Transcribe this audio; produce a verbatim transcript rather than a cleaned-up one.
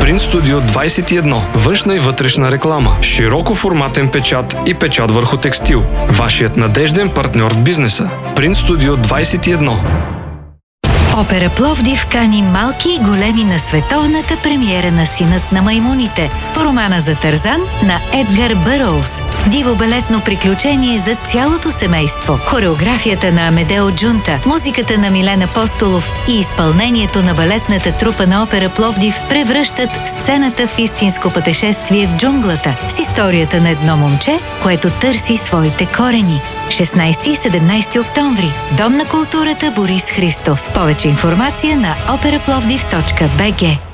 Принт Студио двайсет и едно. Външна и вътрешна реклама. Широкоформатен печат и печат върху текстил. Вашият надежден партньор в бизнеса. Принт Студио двайсет и едно. Опера Пловдив кани малки и големи на световната премиера на Синът на маймуните по романа за Тарзан на Едгар Бъроуз. Диво балетно приключение за цялото семейство. Хореографията на Амедео Джунта, музиката на Милен Апостолов и изпълнението на балетната трупа на Опера Пловдив превръщат сцената в истинско пътешествие в джунглата с историята на едно момче, което търси своите корени. шестнайсети и седемнайсети октомври. Дом на културата Борис Христов. Повече информация на опера пловдив точка би джи.